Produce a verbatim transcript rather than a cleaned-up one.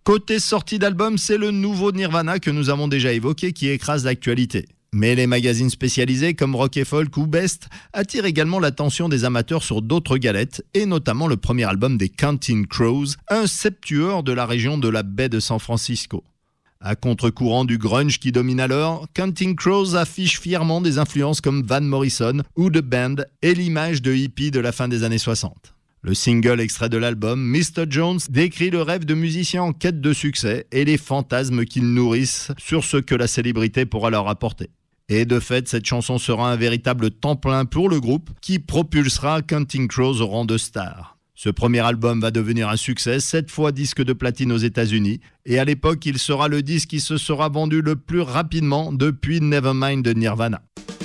Côté sortie d'album, c'est le nouveau Nirvana que nous avons déjà évoqué qui écrase l'actualité. Mais les magazines spécialisés comme Rock et Folk ou Best attirent également l'attention des amateurs sur d'autres galettes, et notamment le premier album des Counting Crows, un septuor de la région de la baie de San Francisco. À contre-courant du grunge qui domine alors, Counting Crows affiche fièrement des influences comme Van Morrison ou The Band et l'image de hippie de la fin des années soixante. Le single extrait de l'album, mister Jones, décrit le rêve de musiciens en quête de succès et les fantasmes qu'ils nourrissent sur ce que la célébrité pourra leur apporter. Et de fait, cette chanson sera un véritable temps-plein pour le groupe qui propulsera Counting Crows au rang de star. Ce premier album va devenir un succès, sept fois disque de platine aux États-Unis, et à l'époque, il sera le disque qui se sera vendu le plus rapidement depuis Nevermind de Nirvana.